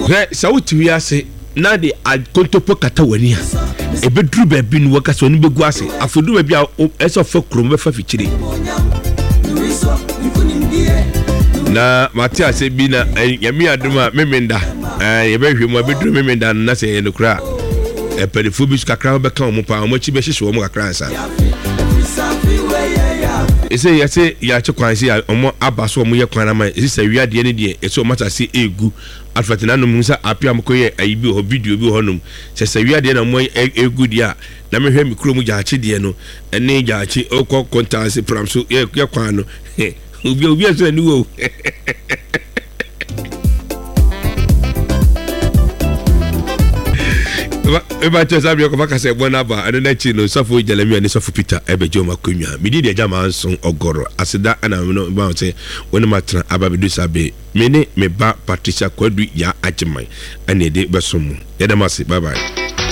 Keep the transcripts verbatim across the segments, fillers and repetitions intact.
He sawuti wi ase na de akontopo kata wani ha. Ebeduru ba bi nu waka so ni begu ase. Afodu ba bi a eso fa krom be fa fichire. Na Matia se bi na yami aduma memenda. Eh ye be hwemu abeduru memenda na se ye no kra. E perifu bi kakra be kan mo pa mo chi be hyehyɛ mo kakra nsa. Ese ya se ya che kwan se omo abaso omo ye kwan na ma ese se wiade ne de ese o mata se egu alfatina no musa apia mkoye ayibi ho video bi honum se se wiade na mo egu dia na me hwe mikro mu jaache de no ene jaache okọ kontanse pram so ye kwan no obi obi so ni wo eba che sabio ko baka se bona ba ane na chi no safo jalami ani safo Peter ebejo makonwa midi de jama nson ogoro aseda ana no ba se woni matra ababedu sabe mene me ba Patricia Kwadu ya agimai ane de besomu yeda masi bye bye.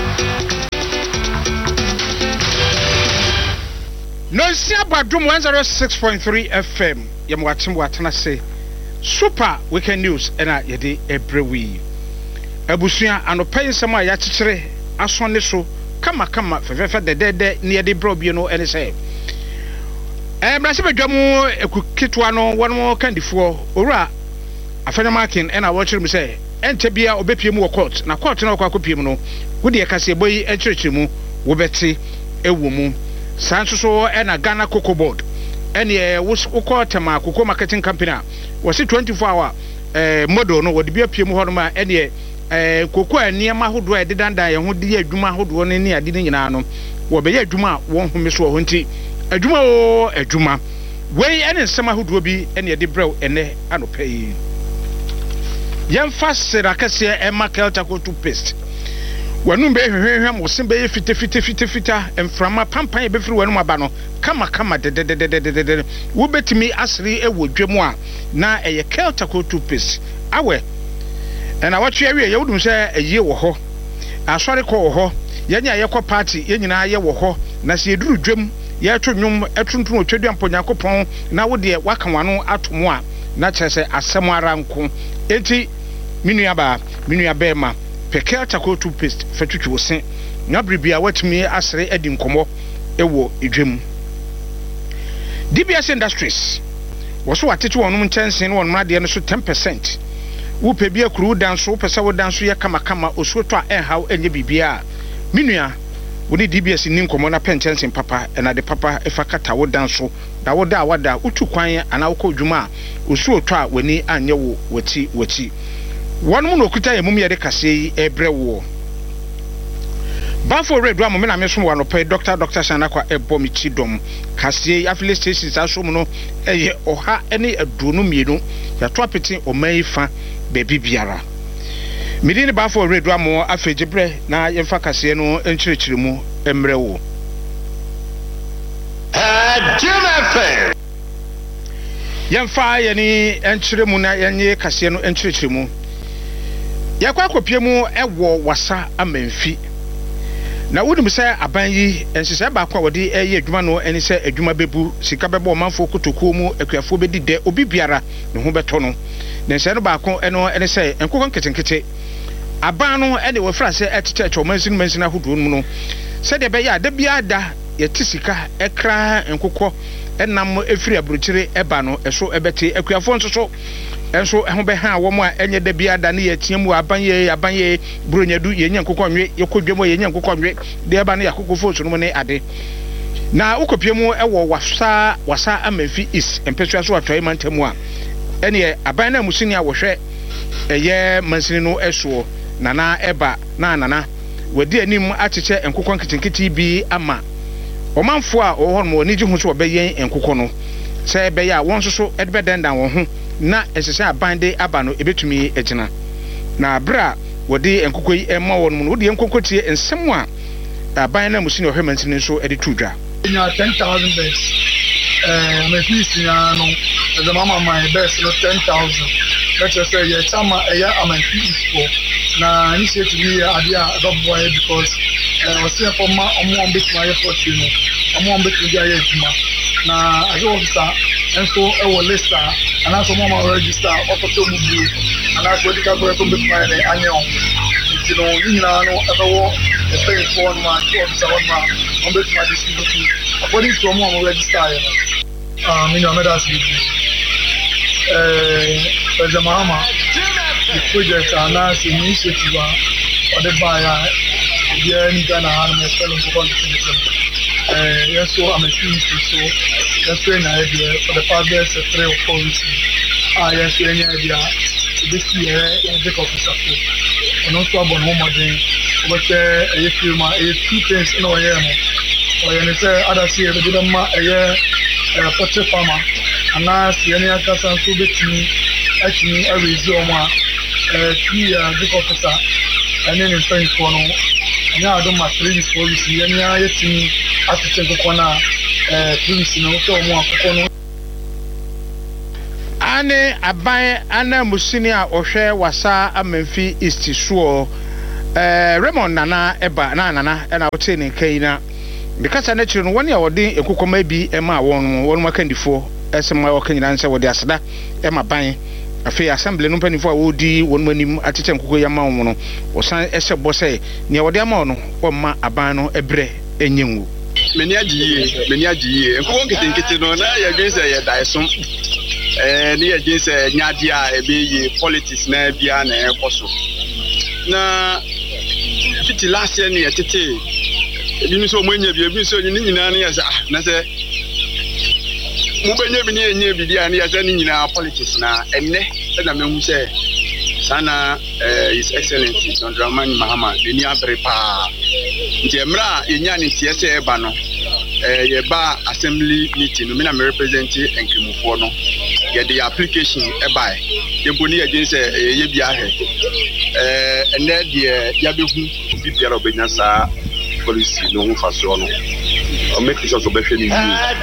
No see abadum one oh six point three F M yam watim watana say super weekend news ena yede ebrewi abusua anopai nsem a ya kekere asone so kama kama fefefe dedede ne yede brobie no ene say eh brase badwamu ekukitwa no wono kandifo owura afenamakin ena wo kire mu say ente bia obepie mu wo court na court na okakopie mu no wode ye kase boyi enkyerekye mu wo beti ewo mu sanso so ena Ghana Cocoa Board ene wo tema Cocoa Marketing Company wo si twenty-four hour eh model no wo de bia pie mu ho no ma ene eh Cocoa aniema hodo e dedanda ye ho de adwuma hodo no ne ade nyina no wo be ye adwuma wo home so ho nti adwuma o adwuma wei ene nsema hodo bi ene de brew ene anopai yemfa sirakase e makel takotu paste wanu be hwehwehwe mo se be fite fite fite fita emframa pampan be firi wanu aba no kama kama de de de de de de wo betimi asri e wodwemu a na eye kelta ko toothpaste awe na watwe awie ye wudum se eye wo ho asori ko wo ho yenya ye ko party yenyina ye wo ho na se eduru dwem ye twonwom etuntun otwedu amponyakopon na wo de waka wano atomo a na kyerese asem ara nko enti minua ba minua be ma Pekel Tako toothpaste fetutwu sen na bribia watumi asre edi nkomo ewo edwem D B S Industries woso watete wonum ntensen no wonum ade no so ten percent wo pe bia kuru danso pesa wo danso ye kama kama osuoto a enhaw enye bibia minua wo di D B S ni nkomo na pentensen papa na de papa efa kata wo danso da wo da wada utu kwan ana wo ko dwuma osuoto a wani anye wo wati wati one mo okuta yemum ye de kase ebrewo Bafo red drum me na me so wano pay doctor doctor Shanakwa ebo mi chidom kase affiliate stations aso mu no eye oha ene aduonu mienu ya to apeti o maifa bebi biara midini Bafo red drum afegibre na yemfa kase no enkyerechire mu emrewo Ajinafe yemfa ye ni enkyere mu na yenye kase no enkyerechire mu yakwa kopie mu ewo wasa amamfi na wudum se aban yi ensese ba kwa wodi eye adwuma no eni se adwuma bebu sika bebo manfo kotokuo mu akuafo bedi de obi biara ne ho beto no na nse no ba ko eno eni se enkokon ketenkete aban no ene wo fra se etete omansin mansin ahodo no no se de be ya da bia da yeti sika ekra enkokọ enam efiri aburukyire eba no eso ebete akuafo nso so enso eho be ha wo mo a enye da bia da ne yetiamu abanye abanye bronyadu ye nyankokọ nwe yekodwemo ye nyankokọ nwe de eba ne yakokofo so no ne ade na ukopie mu ewo wasa wasa amafi is empesua so atwai mantemu a ene aban na musini a wo hwe eye mansini no eso nana eba na nana wadi anim acheche enkokọ nketenkete bi ama omanfo a wo hono ni ji hu so obeyen enkokọ no se ebe ya won so so edbe dendan wo ho na esese abande aba no ebetumi egina na bra wodi enkokọ yi ema won mu wodi enkokọ tie ensem a aban na musini ohwemantin so ede tudwa nya ten thousand best eh me fees nya no the mama my best no ten thousand let us say yeah chama eya am fees for na ni se to me ade a do boy because eh o se for ma omo on bit my effort you know omo on bit me dia yema na ajo officer enso e wo lista and also mama register auto to move and I go to go to the fire and you know, you know, about the pay for my job, man, on this my distribution. According to one register, um, you know, that's it. Uh, as a mama, the project are now initiative or the buyer, the any Ghana animal selling for Uh, yes, so I'm a team, so that's when I idea for the past years, three or four weeks. I yes, any idea this year in the office, and also about home again. But uh, if you my two things in our year, or you say other see a bit of my year, a potted farmer, and now see any other person to be to me, actually, a resume, a three big officer, and then in French for no. Now I don't my three weeks for this year, and I get after the corner, uh, please, you know, so more. Ane aban ana musinia ohwe wasa amemfi east so eh Raymond Nana eba na nana na wote ne kaina because na chiro no woni a wode ekukoma bi ema won won makandifo esema okanyina nse wode aseda ema ban afi assembly no panifo a wodi won manim atete nkuko yama won no wosan ehye bose ne wode ama no womma aban no ebre enyenwu meni agiye meni agiye nkuko nketenkete no na ya gese ya daisom eh ni agese nyade a ebeye politics na bia na ekoso na fiti last year ni etete ebi so mo nya bi ebi so ni nyina na ya sa na se mo benya bi ni enya bi dia na ya sa ni nyina politics na enne na me hu se sana eh his excellency John Dramani Mahama ni abrepa ndemra enya ni tie se eba no eh ye ba assembly meeting no me na me represent enkrimufo no get the application eba ye boni against ye bia he eh ene de ya behu bi bia ro benya sa policy no hu faso no o make sure so be hwe ni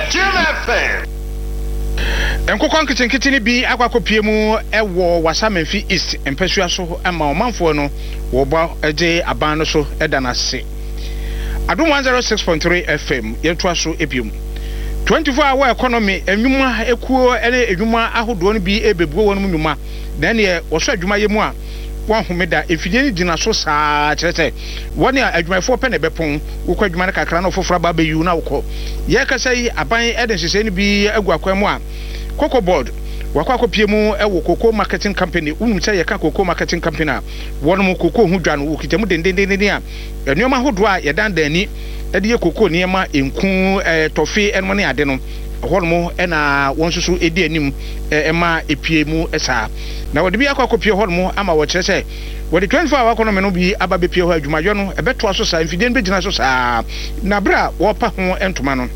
Enkokon kitinkiti ni bi akwakopie mu ewo Wasamenfi East empesua so ama omanfo no wo ba eje aban no so eda na se Adum one oh six point three F M yetwa so ebium twenty-four hour economy enwuma ekuo ene enwuma ahodo no bi ebebuo won mu nwuma na ne wo so adwuma yemu a won homeda efidie ni dina so saa kyerete won a adwumafo pe ne bepon wo kwa adwuma na kakra na ofofra ba beyu na wo ye kasa yi aban eden hye ni bi agu akwa mu a Cocoa Board wakwa kopie mu ewo Cocoa Marketing Company unum sɛ yɛka Cocoa Marketing Company a wɔn mu Cocoa hu dwa no wo kitamu dendendenden a nneɛma hodo a yɛdan dani ɛde yɛ Cocoa nneɛma enku eh tofe ɛno ne ade no hɔ no ɛna wɔn susu edi anim ɛma epie mu ɛsa na wɔde bi akwa kopie hɔ no ama wɔ kyerɛ sɛ wɔde twenty-four hour economy no bi aba bepie hɔ adwumayɔ no ɛbɛto aso saa mfidie no bɛgyina so saa na bra wɔpa ho entoma no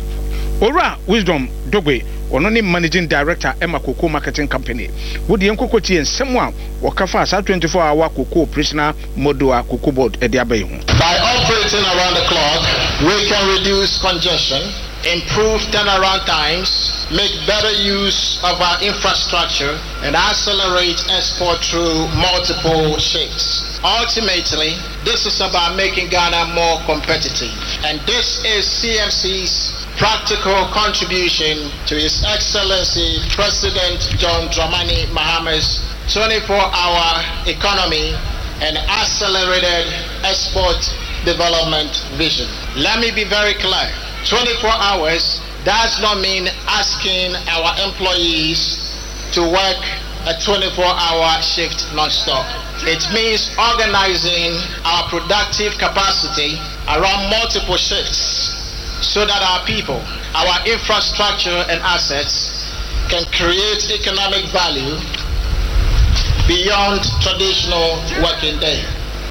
Ora Wisdom Dogwe ono ni managing director Emma Cocoa Marketing Company wodi enkoko tie nsem a wakafa sa twenty-four hour Cocoa operational model a Cocoa Board e dia bayi ho. By operating around the clock, we can reduce congestion, improve turnaround times, make better use of our infrastructure, and accelerate export through multiple shifts. Ultimately, this is about making Ghana more competitive, and this is C M C's practical contribution to His Excellency President John Dramani Mahama's twenty-four hour economy and accelerated export development vision. Let me be very clear. twenty-four hours does not mean asking our employees to work a twenty-four hour shift non-stop. It means organizing our productive capacity around multiple shifts so that our people, our infrastructure and assets can create economic value beyond traditional working day.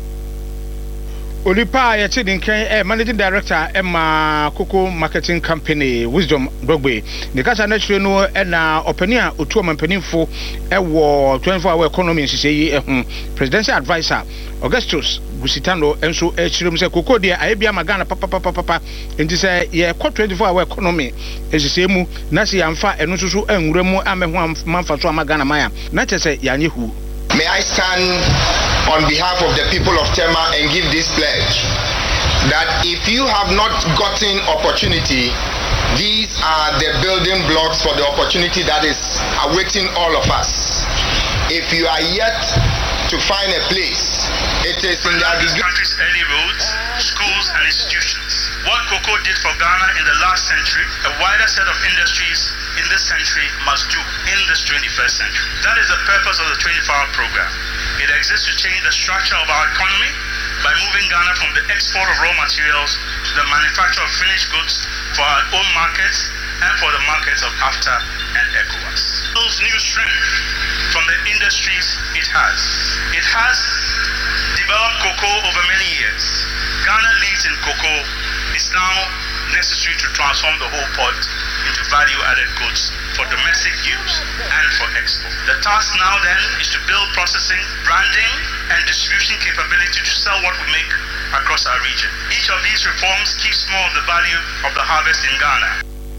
Olipa yɛte dinkan eh managing director Emma Cocoa Marketing Company Wisdom Dogwe ne kasa na kyerɛ no na opani a otu omanpanimfo ɛwɔ twenty-four hour economy nhyehyɛ yi ɛho presidential advisor Augustus Gusitano enso ɛkyerɛ mu sɛ Cocoa de ayebia magana papa papa papa enti sɛ yɛ kɔ twenty-four hour economy nhyehyɛ mu na sɛ yɛmfa ɛno nso so anwura mu amɛho amfa so amagana maya na kyerɛ sɛ yɛanye hu. May I stand on behalf of the people of Tema and give this pledge that if you have not gotten opportunity, these are the building blocks for the opportunity that is awaiting all of us. if you are yet to find a place, it is in the this country's early roads, schools, and institutions. What cocoa did for Ghana in the last century, a wider set of industries in this century must do in this twenty-first century. That is the purpose of the twenty-four hour program. It exists to change the structure of our economy by moving Ghana from the export of raw materials to the manufacture of finished goods for our own markets and for the markets of AFTA and ECOWAS. Builds new strength from the industries it has. It has developed cocoa over many years. Ghana leads in cocoa. It's now necessary to transform the whole pot into value-added goods for domestic use and for export. The task now then is to build processing, branding, and distribution capability to sell what we make across our region. Each of these reforms keeps more of the value of the harvest in Ghana.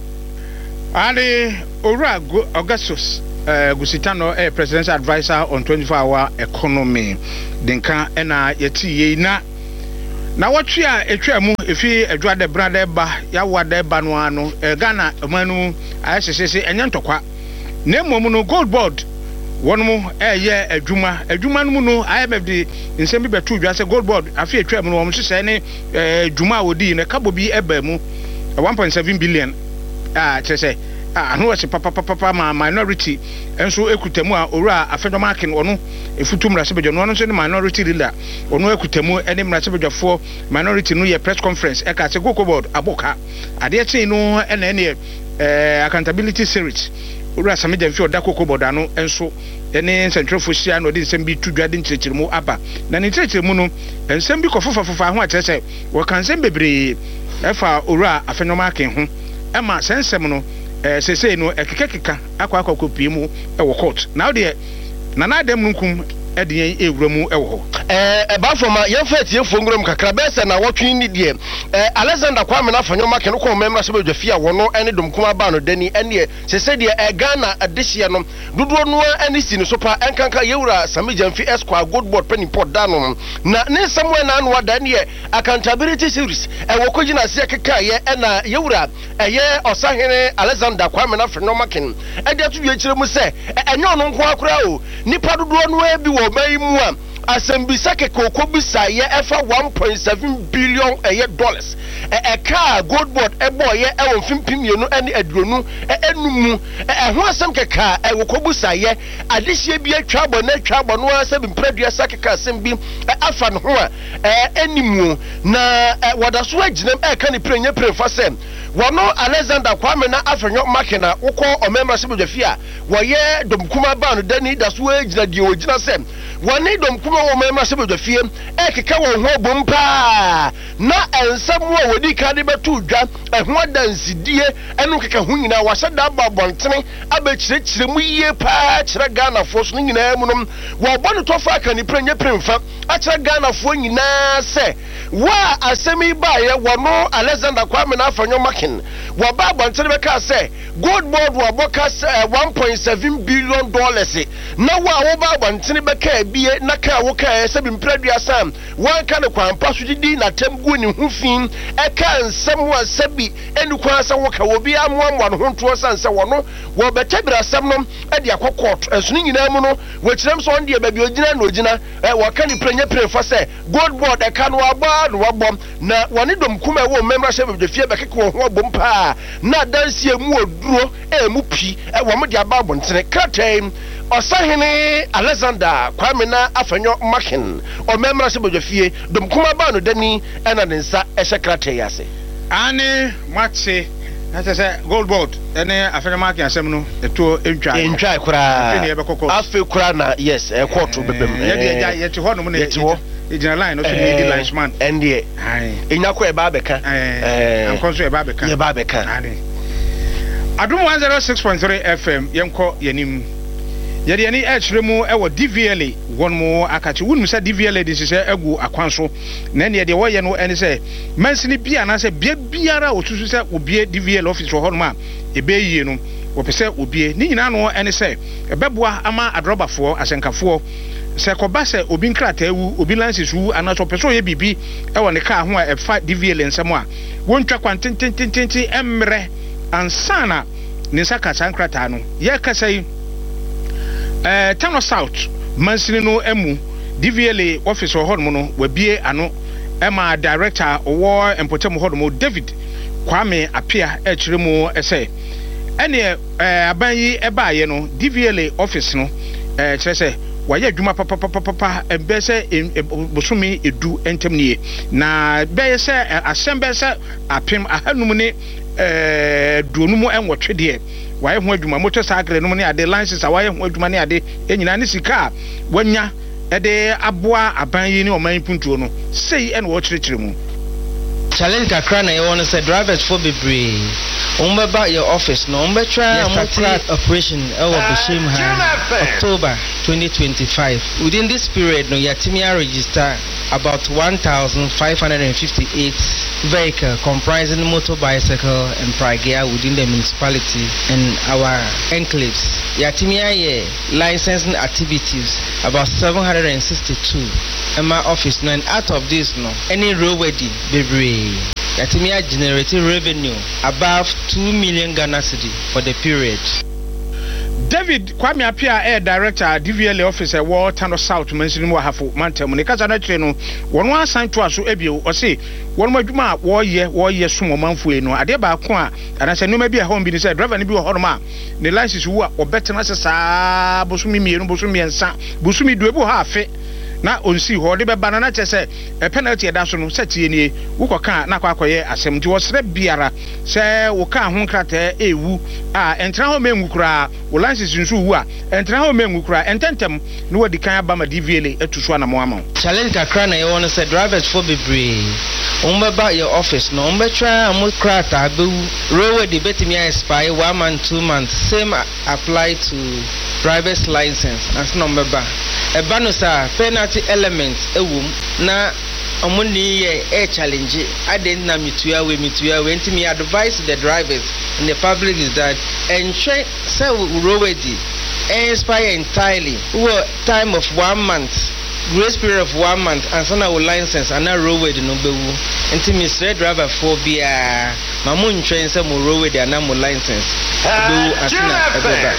And Ora Augustus uh, Gusitano, a presidential advisor on twenty-four hour economy. Denka ena yeti na na watwe a etwa mu efi edwa de brother ba ya wade ba no ano Ghana manu ayesese enye ntokwa na mmom no gold board wonmo eye adwuma adwuma no mu no I M F de nsem bi betu dwa se gold board afi etwa mu no won hye ne adwuma a wodi ne kabo bi eba mu one point seven billion ah chese ah no wase papa papa ma minority enso ekutamu a owura afedoma akin ono efutum rasebedwo no nso ne minority leader ono ekutamu ene mrasebedwafo minority no ye press conference e ka se gold board aboka ade chi no ene ene eh accountability series owura sameja mfi oda gold board ano enso ene central fosia no de nsem bi tudwade ntirechiremu aba na ne ntirechiremu no nsem bi kofofa fofa ho a chese wo kan nsem bebre efa owura afedoma akin ho ema sensem no eh sese no ekekeka akwa akwa kopie mu e wo court now de na na dem nkum e de ewura mu e wo ho eh eba from ye fet ye fongurum kakra be se na wotwe ni de eh Alexander Kwame na fanyo make no ko memra se bedwafia wono ene dom kuma ba no dani ene sese de e Ghana adehia no dodo no ene si no so pa enkanka yewura Samijamfi Esquire Gold Board penny port dano na ne samwe na anwa da ne accountability series e wo kogina se keka ye na yewura eye osahene Alexander Kwame na fanyo make e de atu ye kire mu se enye ono nko akura o nipa dodo no e bi wo mai mu a asembisa ke koko bisa ye efa one point seven billion eye dollars e ka gold board e boy ye e won fimpim ye no ene aduronu e enumu e ho asem ke ka e koko bisa ye adehie bi atwa bo na atwa bo no asem mpradua sakeka asem bi afa no ho a e enimu na wadaso aginem e ka ni prenya prefa sem wono Alexander Kwame na afenyo makina ukọ omemra sebedwafia wo ye domkuma ba no dani daso agina die ogina sem woni domkuma wo memra sebedwafie e keka wo ho bompa na ensam wo wodi ka de betu dwa ehwo dansidie enu keka ho nyina wa hyeda ba bontene abekirekire mu yie pa kire Ghana fo so nyina mu no wo bonu tofa ka ni prenya premfa a kire Ghana fo nyina se wa asemi ba ye wono Alexander Kwame na afenyo makin wa ba bontene be ka se gold board wa boka one point seven billion dollars na wa wo ba bontene be ka bie na ka wo ka se bi mpradua sam wan ka ne kwampa so didi na temgu ni hufin e ka nsem wa sabi enu kwa sa wo ka wo bi amwamwa no honto sanse wono wo betebira sam no e de akokot esunu nyina mu no wo kirem so onde ba bi ogina na ogina e wo ka ni prenya prefa se gold board e ka no aba no wabom na woni dom kuma wo memra she be fie be keke wo ho bom pa na dansie mu oduro e mu pi e wo mo de aba bontene kratem Osahene Alexander Kwame na afenyo makin o memra se bodwafie dom kuma ba no dani ena ne nsa ehye krate yase ani mache na se gold board ene afenyo makin asem no eto entwa entwa kura afi kura na yes e court bebem ye de ye ti ho no mo na ye ti ho ejina line no so need line man ende ai enya ko e ba beka eh ankonso e ba beka ye ba beka ani Adum one oh six point three F M yenko yenim yede ani ehre mu e wo D V L A won mu akachi wonu se D V L A de se egu akwanso na ne de wo ye no ene se mansini bia na se bia biara otusu se obie D V L office ho no ma ebe yie no wo pese obie ni nyina no ene se ebeboa ama adrobafo asenkafo se koba se obi nkrata ewu obi lances wu anaso peso ye bibi e wo ne ka ho a efa D V L nsem a wontwa kwantentententi emre ansana ne saka sankrata no ye kasai eh Tano South mansini no emu D V L A office ho hono no wabie ano ema director owo empotem ho no David Kwame Apia e kire mu ese ene eh aban yi ebaaye no D V L A office no eh kire se waye adwuma papa papa papa embese bosumi edu entemnie na beye se asembe se apem ahanum ne eh duonumu enwotwe de waye ho adwuma motorcycle no ne ade license waye ho adwuma ne ade enyina ne sika wanya ede aboa aban yi ne oman puntuo no sei ene wo kire kire mu challenge kakra na you want to say drivers for bebre umba your office no umba try multi operation our Bashim October twenty twenty-five within this period no yatimia register about one thousand five hundred fifty-eight vehicle comprising motor bicycle and pragia within the municipality and our enclaves yatimia ye licensing activities about seven hundred sixty-two in my office no and out of this no any roadway bebre yatimia generated revenue above two million Ghana cedi for the period. David Kwame Apia air director D V L A officer War Tano South Mansini Wahafo Mantem ne kasa na kire no wono asan to aso ebio o se wono adwuma wo ye wo ye somo manfo e no ade ba ko a ana se numa bi a home bi ni se driver ni bi wo hono ma ne license wu a obetena se saa bosumi mienu bosumi ensa bosumi du ebu ha afe na onsi ho de be banana chese e penalty e da so no se tie nie wo koka na kwa akoye asem ti wo sere biara se wo ka ho krata ewu a entra ho mengu kura wo license nsu wu a entra ho mengu kura ententem ne wodi kan aba ma D V L A etuso na mo ama challenge kakra na you want to say drivers for bebre umba ba your office no umba try am krata be road de betimi expire one month two months same apply to driver's license as number ba e ba no sa penalty elements ewum na omuni ye e challenge aden na mitua we mitua we ntimi advise the drivers and the public is that ensure say road expire entirely over time of one month grace period of one month and so now license and now road no bewu ntimi straight driver for bia mamu ntwen say mo road and now mo license bewu asina ebeba.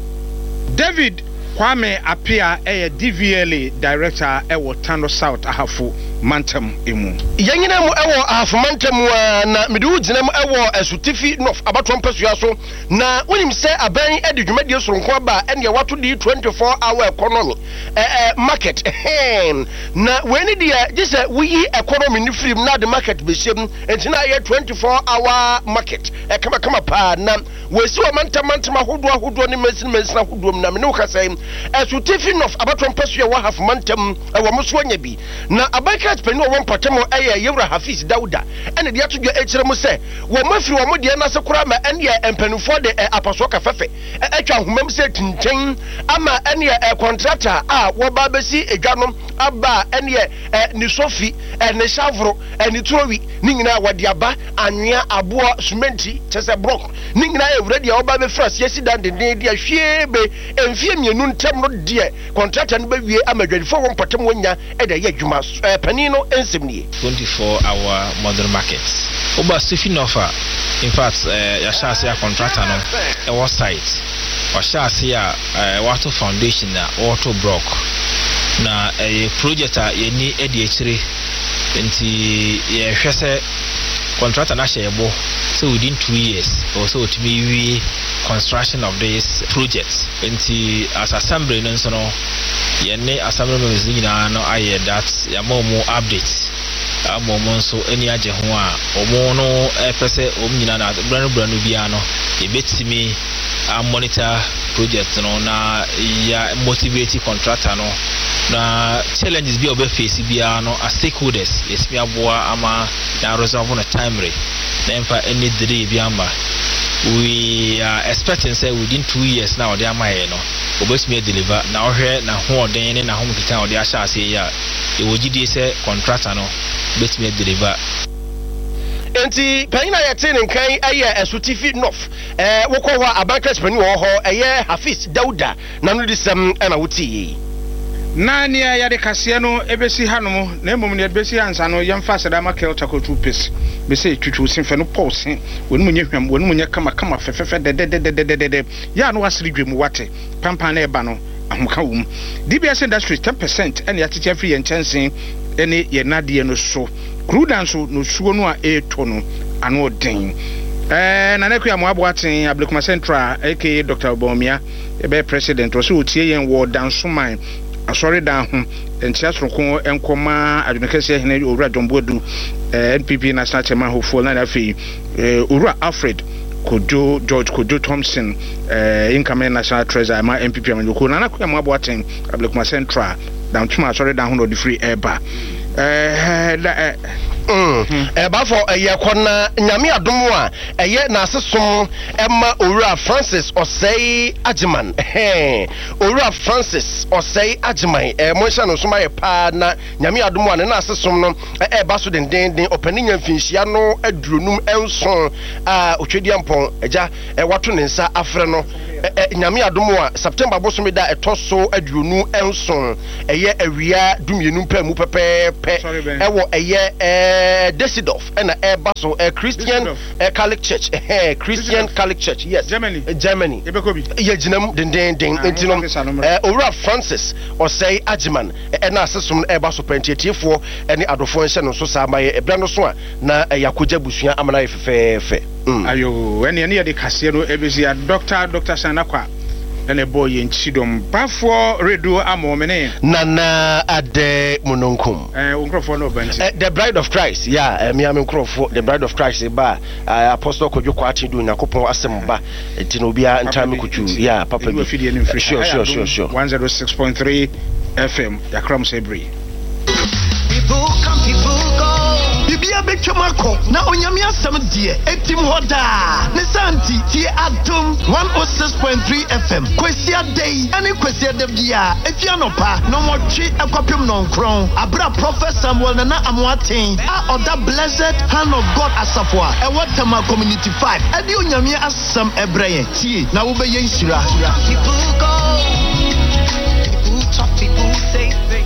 David Kwame Apia a D V L A director ewo Tano South ahafo Mantem emu yanyina mu ewo ahafo Mantem na medu gyina mu ewo asutifi nof abatom pasua so na wonim se aban edi dwumadie soronko aba ene wato di twenty-four hour economy eh market na weni dia gise wuyi economy ni free na the market be shem entina ye twenty-four hour market e kama kama pa na wesi wa Mantem Mantem ahodo ahodo ni mesin mesin ahodo na me no kasai asutifi nof abatom pasua wa ahafo Mantem ewo muso nya bi na abaka penu won patemo eye Yewra Hafiz Dauda ene de atodwa ekire mu se wo mafiri wo de na se kura ma ene empanufo de apaso kafefe atwa homam se tinchen ama ene e contractor a wo ba besi edwanom aba ene ni sofi ene shavro ene trowi ni nyina wode aba anwea aboa cementi chese block ni nyina Yewra de wo ba be fresh yesi dan de de ahwiebe emfie mienu ntem no de contractor no ba wie amadwadifo won patemo wonya e de ye adwuma panino ensemnie twenty-four hour modern markets oba Stephen offer in fact uh, ya shase ya contractor no e was site wa shase ya uh, water foundation na auto block na a project a yeni edi ekire nti ye hwese contractor na shebo so within two years or so to be we construction of this project nti as assembly no so no yene assembly members nyina no aye that ya momo updates amomo so eni age ho a omo no epese om nyina na branu branu bia no e betimi a monitor project no na ya motivate contractor no na challenges bi obe face bia no as stakeholders yes mi aboa ama na resolve on a timely na emfa any delay bi amba we are expecting say within two years now they are my no obesime deliver na ohwe na ho oden ne na ho mkita ode asha ase ya e wogidi say contractor no besime deliver enti panina yete ne nkan aye asutifi nof eh wokọ ho abankas pani wo ho eye Hafiz Dauda na no disem na wuti nani ya de kase no ebesi hanom na emom ne ebesi ansa no yemfa sedama kelta kotu pes be say twitwu sinfe no pause wonu munye hwam wonu munye kama kama fefefe de de de de de de ya no asiri dwemu wate pampa na eba no ahoka wom D B S Industries ten percent ɛne atete afiri yɛn nkyɛnse ɛne yɛn nadeɛ no so crude nso no suo no a ɛto no ano den eh na na kuya mo aboaten Ablekuma Central aka Doctor Bomia ebe president o so otie yɛn wɔ dansoman asɔre dan ho ntia soroko enkoma adwumekese hene owura Jombodu N P P national chairman hopeful na afi owura Alfred Kojo George Kojo Thompson uh, incoming national treasurer ma N P P amanyoko na na kuya mo aboaten Ablekuma Central dan tuma asɔre dan ho no di free eba eh da Mm. Eh, but for a yakona nyami adomo a eye na asesom emma Owura Francis Osei Ajiman eh Owura Francis Osei Ajiman eh mo hya no so ma ye pa na nyami adomo a na asesom no eh ba so den den den opani nya mfinhia no adurunum enson a otwedi ampon eja eh wato ne nsa afre no eh nyami adomo a September bosomi da etoso adurunu enson eye awia dumienu mpamu pepepe ewo eye eh Uh, Desidorf and uh, Basso, uh, Christian uh, Catholic Church, uh, Christian Catholic Church, yes, Germany, uh, Germany. Yejinam, den den den, entinum. Owura Francis Osei Ajiman, and assessum uh, Basso Pentiative for any other function, so some by a brand of swan, na Yakuja Bushia Amana fe fe. Ayo, when you near the Casino, every Doctor Doctor Sanakwa. And a boy in Chidom, Bafo Redo Amomene Nana Ade Mununkum, uh, the Bride of Christ, yeah, me am Crawford, the Bride of Christ, ba Apostle Kojukwati do Nakopo Asemba, Tinobia and Time Kuchu, yeah, Papa, sure, sure, sure, sure, one oh six point three F M, Yakram Sebri. People come, people go. Bibia Bechamako, now on Yamia some dear, Etim Hoda, Nisanti, Tia Atom, one oh six point three F M, Questia Day, and Questia de Dia, Efianopa, no more tree, a copium non crown, Abra Prophet Samuel Nana Amwatin, a or that blessed hand of God Asafwa, and what Tama Community five, and you Yamia as some Ebrain, T, now obey Yeshira. People go, people talk, people say things.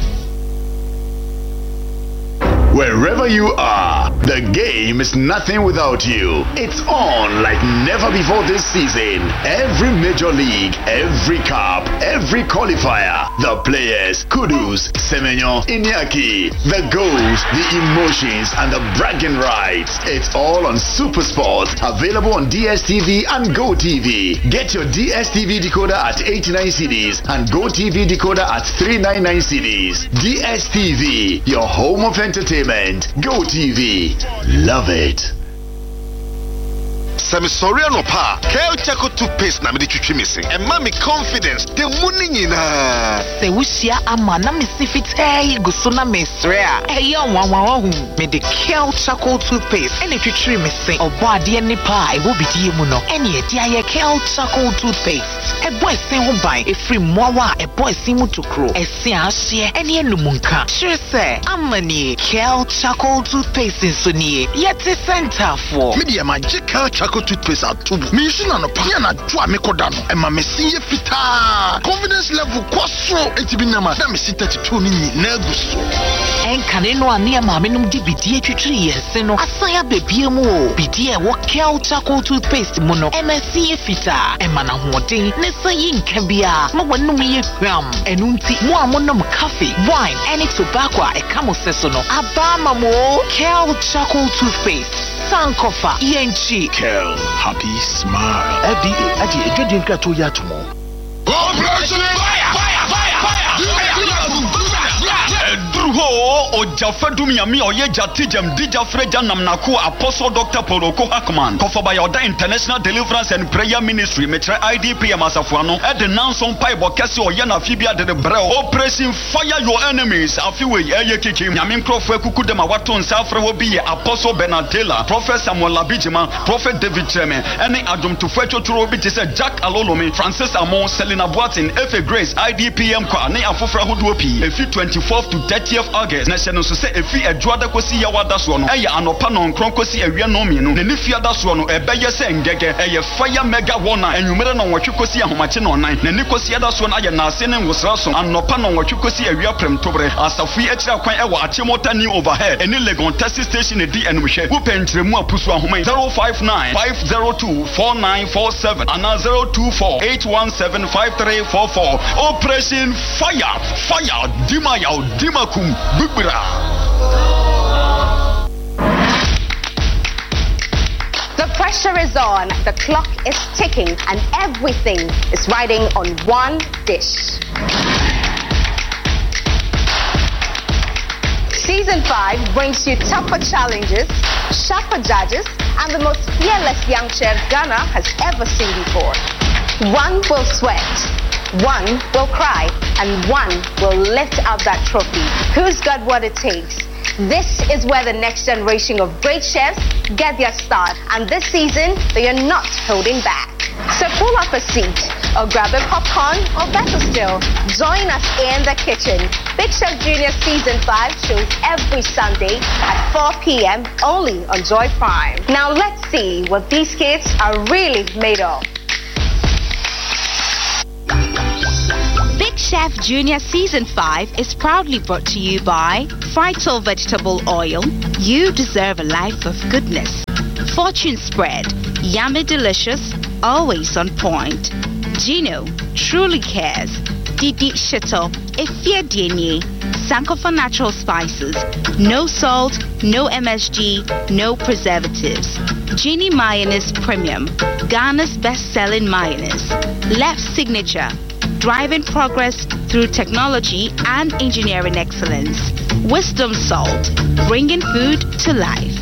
Wherever you are, the game is nothing without you. It's on like never before this season. Every major league, every cup, every qualifier, the players, Kudus, Semenyo, Iñaki, the goals, the emotions, and the bragging rights. It's all on SuperSport, available on D S T V and GoTV. Get your D S T V decoder at eighty-nine cedis and GoTV decoder at three ninety-nine cedis. D S T V, your home of entertainment. GoTV, love it. Sami sorry no pa. Kel Chaco toothpaste na me di twitwi missing. And mommy confidence. The money nyina. Se wusia ama na me sifit eh guso na me srea. Eh ya wan wan hu. Me de Kel Chaco toothpaste. Ene twitwi missing. Obo ade ni pa e wo bidie mu no. Ene e dia ye Kel Chaco toothpaste. E boy sin ho ban. E free mowa e boy sin mu tokro. E sin ahye ene enumunka. Sure say amani Kel Chaco toothpaste so nie. Yet center for. Me dia magic Kel Chaco toothpaste atubu. Me issue na no pa na dwa me kodano. E ma me sinye fita. Confidence level kwaso etibi na ma. Na me sit thirty-two ni na guso. En kane no ane ma me num di bidie twitwi yese no. Asaya bebie mu o. Bidie wo Kel Chaco toothpaste mu no. E ma sinye fita. E ma na hoden ne sayi nka bia. Ma wanum ye hwam. Enunti mo amonom coffee, wine, any tobacco e kamo seso no. Aba ma mo Kel Chaco toothpaste. Sankofa Yenchi Kel happy smile. Ebi adi edwedi nkra to ya tomo. Operation fire fire fire fire. Druho o jafedum yami oye jatijem dija freja namnaku Apostle Doctor Poroko Hakman kofoba yoda International Deliverance and Prayer Ministry metre I D P amasafuano e de nanson paibo kese oye na fibia de bre operation fire your enemies afiwe eye kikim nyame nkrofo ekuku de ma wato nsafre wo bi Apostle Benadela Prophet Samuel Labijima Prophet David Cheme ene adumtofo atwotoro bi tese Jack Alolome Francis Amon Selina Boatin Efe Grace I D P M kwa ne afofra hodo pi efi twenty-fourth to thirtieth August na so se efi adwoada kosi yawada so no eye anopa no nkron kosi awia no mienu na ne fiada so no ebeye se ngege eye fire mega wona enwumere no nwotwe kosi ahomache no nan na ne kosi ada so na aye na ase ne ngosra so anopa no nwotwe kosi awia prem tobre asafu ekira kwan ewo achemota ni overhead eni legon taxi station edi enumhwe wo pentremu apusu ahoma zero five nine five zero two four nine four seven and zero two four eight one seven five three four four. Operation Fire Fire Dimaya Dimakum Bubira. The pressure is on, the clock is ticking, and everything is riding on one dish. Season five brings you tougher challenges, sharper judges, and the most fearless young chef Ghana has ever seen before. One will sweat, one will cry, and one will lift up that trophy. Who's got what it takes? This is where the next generation of great chefs get their start, and this season they are not holding back. So pull up a seat or grab a popcorn, or better still, join us in the kitchen. Big Chef Junior Season five shows every Sunday at four p m only on Joy Prime. Now let's see what these kids are really made of. Big Chef Junior Season five is proudly brought to you by Frito Vegetable Oil. You deserve a life of goodness. Fortune Spread, yummy delicious, always on point. Gino truly cares. Didi Shito, Efia Dienye, Sankofa Natural Spices, no salt, no M S G, no preservatives. Genie Mayonnaise Premium, Ghana's best-selling mayonnaise. Left Signature, driving progress through technology and engineering excellence. Wisdom Salt, bringing food to life.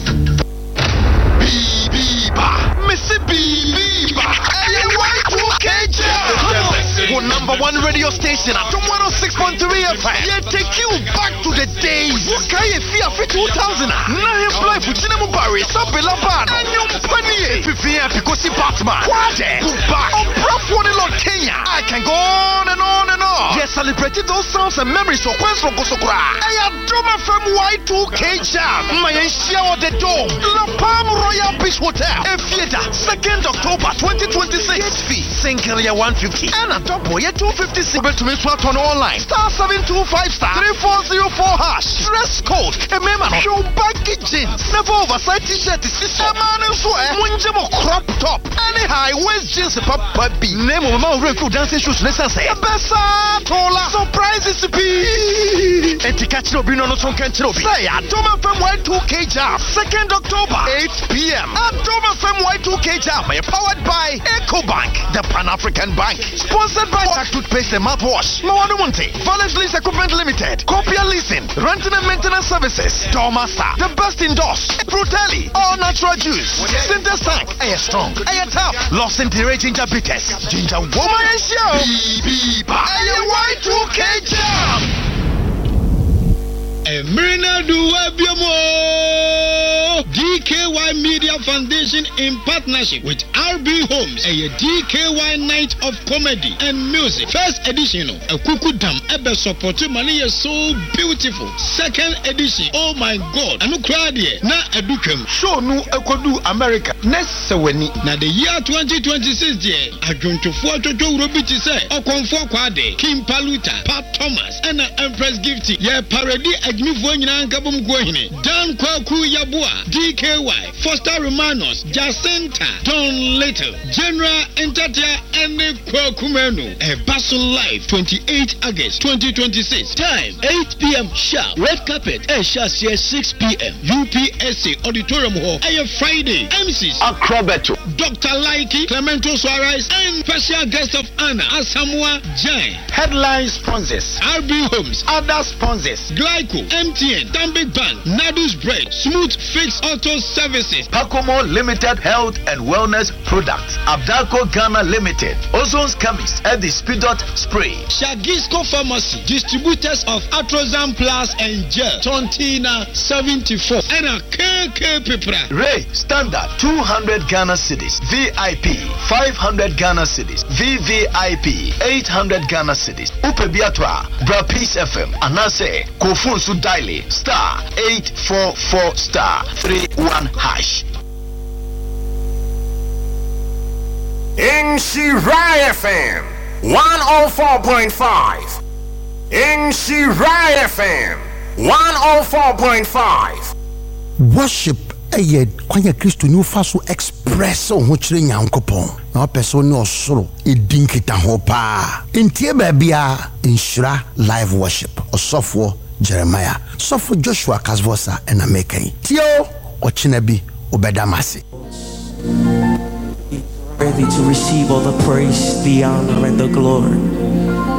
For number one radio station at one oh six point three F M. Yeah, take you back to the days. What can you feel for two thousand? Now you play for Chinamu Barry, Sabela Ban, and you penny. If you have because you Batman. What? Back. On Prof One in Kenya. I can go on and on and on. Yes, celebrated those sounds and memories of Quest from Kosokura. I am Doma from Y two K Jam. My show the dome. La Palm Royal Beach Hotel. A theater. second October twenty twenty-six. Fee. Single one fifty. And a double year two fifty six. To me swap on online. Star seven two five star three four zero four hash. Dress code. A member. Show baggy jeans. Never oversized t-shirt. Is a man and swear. Munjamo crop top. Any high waist jeans. Papa B. Name of my real dancing shoes. Let's say. Bessa Tola. Surprises be. And to catch no Bruno no son can tell me. Say at Doma from Y two K Jam. second October eight p m At Doma from Y two K Jam. Powered by EcoBank, the Pan-African Bank. Sponsored by Toothpaste and Mouthwash. Mawano Monte, Village Lease Equipment Limited, Copia Leasing, Renting and Maintenance Services, Dormaster, the best indoors, Frutelli, all natural juice, Center Tank, Air Strong, Air Tough, Lost in Pire Ginger Bitters, Ginger Woman and Show, B B Air Y two K Jam. Emirina Duwabiamo D K Y Media Foundation in partnership with R B Homes, a D K Y Night of Comedy and Music. First edition, a Kuku Dam, Ebe support money is so beautiful. Second edition, oh my God, Anu Claudia, na Edukem, show nu Ekodu America, next Seweni. Na the year twenty twenty-six, dear, I don't to four to two Robiti say, Okonfo Kwade, Kim Paluta, Pat Thomas, and Empress Gifty, ye parody. Dan Kwaku Yabua, D K Y, Foster Romanos, Jacinta, Don Little, General Entatia, and Kwakumenu. A Basel Live, twenty-eight August twenty twenty-six. Time eight p m sharp. Red carpet, A Shasia six p m U P S A Auditorium Hall. A Friday. M Cs Acrobato, Doctor Laiki, Clemento Suarez, and special guest of honor, Asamoah Gyan. Headline sponsors, R B Homes, other sponsors, Glyco, M T N, Tambik Bank, Nadus Bread, Smooth Fix Auto Services, Pacomo Limited Health and Wellness Products, Abdaco Ghana Limited, Ozone's Chemist, and the Speedot Spray, Shagisco Pharmacy, distributors of Atrozan Plus and Gel, Tontina seventy-four, and a K K Pipra. Ray Standard two hundred Ghana cedis. cedis. V I P five hundred Ghana cedis. V V I P eight hundred Ghana cedis. Upe biatwa Bra Peace F M anase Kofun su daily star eight four four star three one hash. In Shirai F M one oh four point five. In Shirai F M one oh four point five. Worship eye kwanya Kristo ni ufa so express o ho kire Nyankopon na person ni osoro edinkita ho pa entie ba bia Nhyira live worship osofo Jeremiah sofo Joshua Kasvosa and Amekan tio ochina bi obedamase. Worthy to receive all the praise, the honor, and the glory.